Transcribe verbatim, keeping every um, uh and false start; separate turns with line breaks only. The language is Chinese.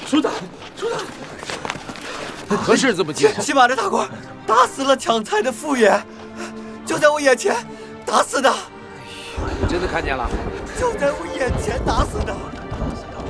首长，首长，
何事这么急？
骑马的大官打死了抢菜的服务员，就在我眼前打死的。
你真的看见了？
就在我眼前打死的。